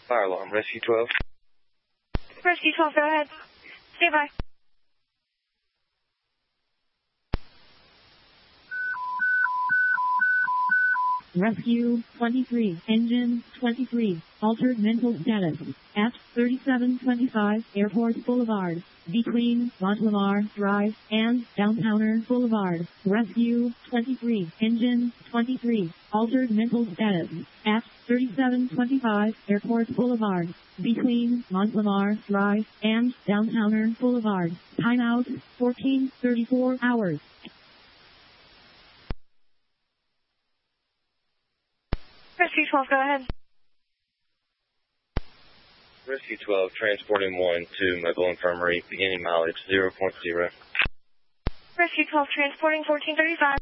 Fire alarm, Rescue 12. Rescue 12, go ahead. Stand by. Rescue 23, Engine 23, altered mental status, at 3725 Airport Boulevard, between Mont-Lamar Drive and Downtowner Boulevard. Rescue 23, Engine 23, altered mental status, at 3725 Airport Boulevard, between Mont-Lamar Drive and Downtowner Boulevard. Timeout 1434 hours. Rescue 12, go ahead. Rescue 12, transporting 1 to Mobile Infirmary, beginning mileage 0.0. Rescue 12, transporting 1435.